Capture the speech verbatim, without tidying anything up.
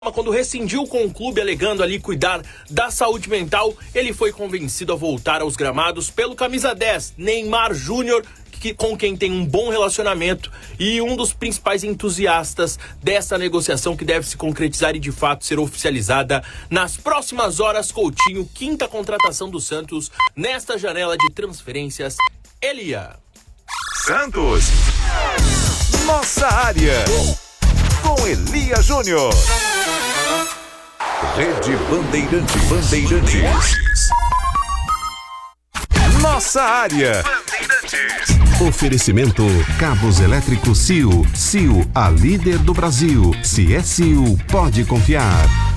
Quando rescindiu com o clube alegando ali cuidar da saúde mental, ele foi convencido a voltar aos gramados pelo camisa dez, Neymar Júnior, que, com quem tem um bom relacionamento e um dos principais entusiastas dessa negociação que deve se concretizar e de fato ser oficializada nas próximas horas. Coutinho, quinta contratação do Santos nesta janela de transferências. Elia. Santos. Nossa área. Com Elia Júnior. Rede Bandeirantes. Bandeirantes. Nossa área. Bandeirantes. Oferecimento Cabos Elétricos C I O. C I O, a líder do Brasil. Se é C I O, pode confiar.